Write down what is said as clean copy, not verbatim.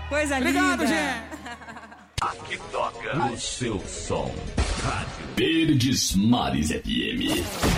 Coisa Obrigado, linda. gente. Aqui toca o seu som. Rádio Verdes Mares FM.